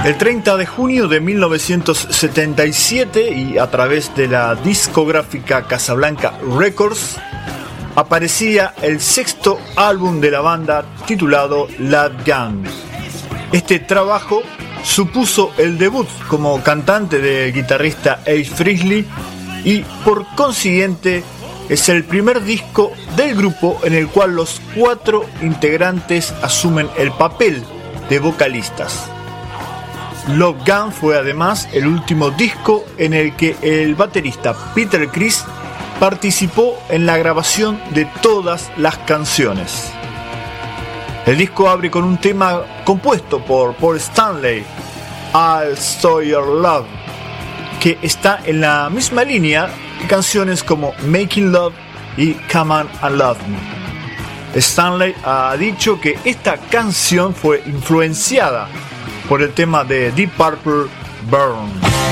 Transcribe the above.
El 30 de junio de 1977, y a través de la discográfica Casablanca Records, aparecía el sexto álbum de la banda titulado Love Gun. Este trabajo supuso el debut como cantante del guitarrista Ace Frehley y por consiguiente es el primer disco del grupo en el cual los 4 integrantes asumen el papel de vocalistas. Love Gun fue además el último disco en el que el baterista Peter Criss participó en la grabación de todas las canciones. El disco abre con un tema compuesto por Paul Stanley, I'll Store Your Love, que está en la misma línea que canciones como Making Love y Come On and Love Me. Stanley ha dicho que esta canción fue influenciada por el tema de Deep Purple, Burn.